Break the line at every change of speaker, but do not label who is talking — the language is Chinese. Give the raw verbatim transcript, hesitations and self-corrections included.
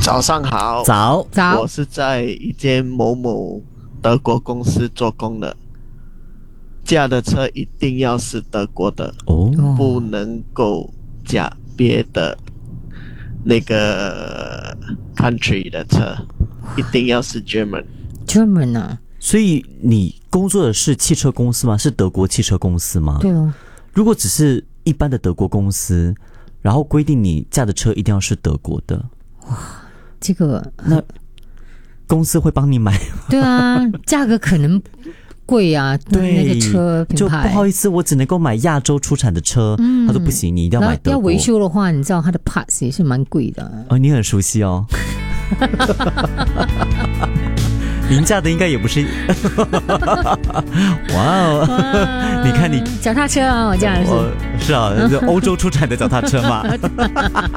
早上好。
早
早
我是在一间某某德国公司做工的，驾的车一定要是德国的
哦，
不能够驾别的那个 country 的车，一定要是 German。
German 啊，
所以你工作的是汽车公司吗？是德国汽车公司吗？
对哦。
如果只是一般的德国公司，然后规定你驾的车一定要是德国的，
这个
那公司会帮你买？
对啊，价格可能贵啊，
对，
那个车品
就
牌
不好意思，我只能够买亚洲出产的车。嗯，他说不行，你一定要买德国。
要维修的话，你知道它的 parts 也是蛮贵的。
哦，你很熟悉哦。您驾的应该也不是。哇哦，你看你
脚踏车啊，我驾的是。
是啊，欧洲出产的脚踏车嘛。